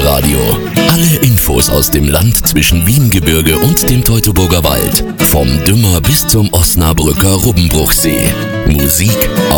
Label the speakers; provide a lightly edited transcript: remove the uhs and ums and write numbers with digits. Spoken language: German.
Speaker 1: Lokalradio. Alle Infos aus dem Land zwischen Wiengebirge und dem Teutoburger Wald. Vom Dümmer bis zum Osnabrücker Rubbenbruchsee. Musik